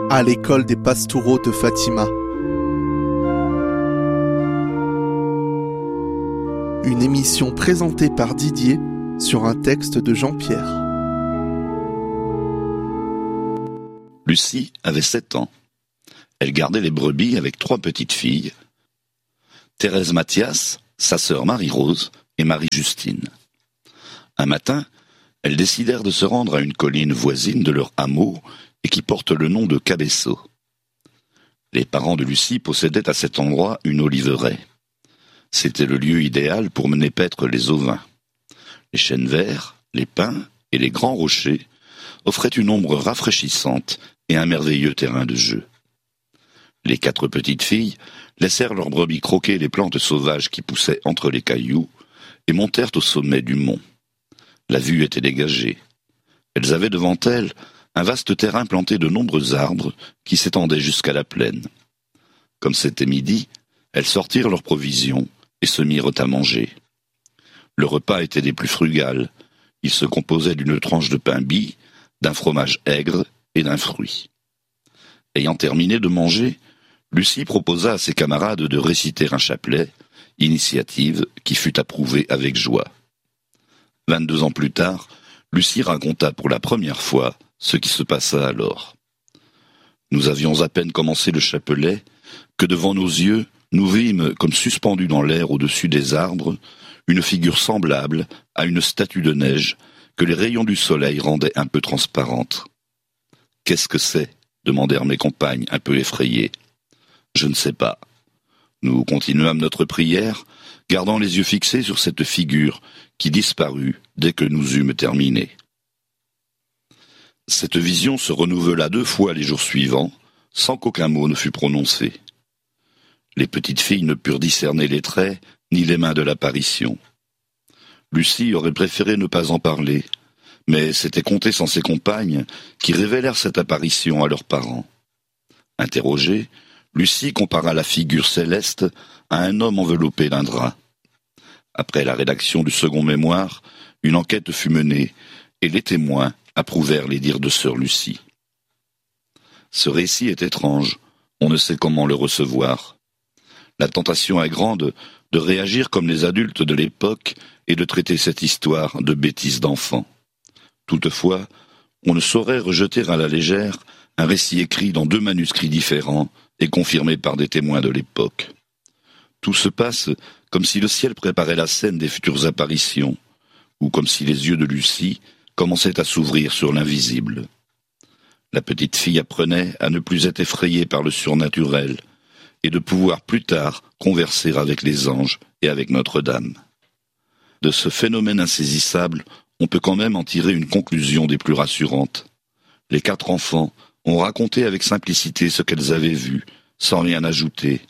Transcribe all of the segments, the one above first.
à l'école des Pastoureaux de Fatima. Une émission présentée par Didier sur un texte de Jean-Pierre. Lucie avait 7 ans. Elle gardait les brebis avec 3 petites filles, Thérèse Mathias, sa sœur Marie-Rose et Marie-Justine. Un matin, elles décidèrent de se rendre à une colline voisine de leur hameau et qui porte le nom de Cabeço. Les parents de Lucie possédaient à cet endroit une oliveraie. C'était le lieu idéal pour mener paître les ovins. Les chênes verts, les pins et les grands rochers offraient une ombre rafraîchissante et un merveilleux terrain de jeu. Les 4 petites filles laissèrent leurs brebis croquer les plantes sauvages qui poussaient entre les cailloux et montèrent au sommet du mont. La vue était dégagée. Elles avaient devant elles un vaste terrain planté de nombreux arbres qui s'étendaient jusqu'à la plaine. Comme c'était midi, elles sortirent leurs provisions et se mirent à manger. Le repas était des plus frugales. Il se composait d'une tranche de pain bis, d'un fromage aigre et d'un fruit. Ayant terminé de manger, Lucie proposa à ses camarades de réciter un chapelet, initiative qui fut approuvée avec joie. 22 ans plus tard, Lucie raconta pour la première fois ce qui se passa alors. Nous avions à peine commencé le chapelet que devant nos yeux, nous vîmes comme suspendue dans l'air au-dessus des arbres, une figure semblable à une statue de neige que les rayons du soleil rendaient un peu transparente. « Qu'est-ce que c'est ?» demandèrent mes compagnes un peu effrayées. « Je ne sais pas. » Nous continuâmes notre prière, gardant les yeux fixés sur cette figure qui disparut dès que nous eûmes terminé. Cette vision se renouvela 2 fois les jours suivants, sans qu'aucun mot ne fût prononcé. Les petites filles ne purent discerner les traits ni les mains de l'apparition. Lucie aurait préféré ne pas en parler, mais c'était compté sans ses compagnes qui révélèrent cette apparition à leurs parents. Interrogée, Lucie compara la figure céleste à un homme enveloppé d'un drap. Après la rédaction du second mémoire, une enquête fut menée et les témoins approuvèrent les dires de sœur Lucie. Ce récit est étrange, on ne sait comment le recevoir. La tentation est grande de réagir comme les adultes de l'époque et de traiter cette histoire de bêtises d'enfants. Toutefois, on ne saurait rejeter à la légère un récit écrit dans 2 manuscrits différents et confirmé par des témoins de l'époque. Tout se passe comme si le ciel préparait la scène des futures apparitions, ou comme si les yeux de Lucie commençaient à s'ouvrir sur l'invisible. La petite fille apprenait à ne plus être effrayée par le surnaturel, et de pouvoir plus tard converser avec les anges et avec Notre-Dame. De ce phénomène insaisissable, on peut quand même en tirer une conclusion des plus rassurantes. Les 4 enfants ont raconté avec simplicité ce qu'elles avaient vu, sans rien ajouter.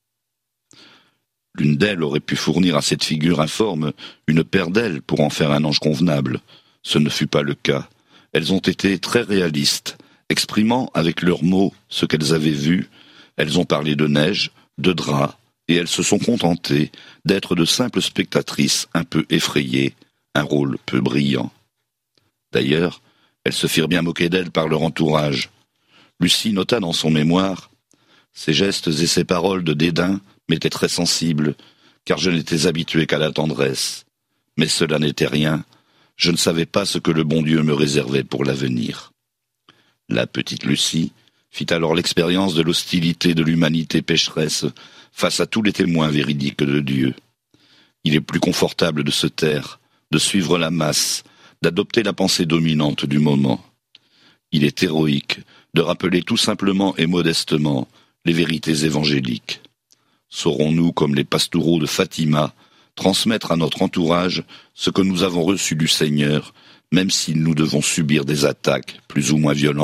L'une d'elles aurait pu fournir à cette figure informe une paire d'ailes pour en faire un ange convenable. Ce ne fut pas le cas. Elles ont été très réalistes, exprimant avec leurs mots ce qu'elles avaient vu. Elles ont parlé de neige, de draps, et elles se sont contentées d'être de simples spectatrices un peu effrayées, un rôle peu brillant. D'ailleurs, elles se firent bien moquer d'elles par leur entourage. Lucie nota dans son mémoire « Ses gestes et ses paroles de dédain m'étaient très sensibles, car je n'étais habitué qu'à la tendresse. Mais cela n'était rien, je ne savais pas ce que le bon Dieu me réservait pour l'avenir. » La petite Lucie fit alors l'expérience de l'hostilité de l'humanité pécheresse face à tous les témoins véridiques de Dieu. Il est plus confortable de se taire, de suivre la masse, d'adopter la pensée dominante du moment. Il est héroïque de rappeler tout simplement et modestement les vérités évangéliques. Saurons-nous, comme les Pastoureaux de Fatima, transmettre à notre entourage ce que nous avons reçu du Seigneur, même si nous devons subir des attaques plus ou moins violentes ?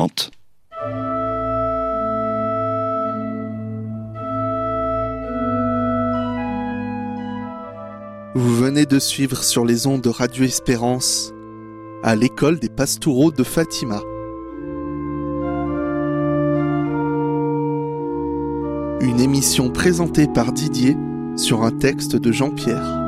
Vous venez de suivre sur les ondes de Radio Espérance à l'école des Pastoureaux de Fatima. Une émission présentée par Didier sur un texte de Jean-Pierre.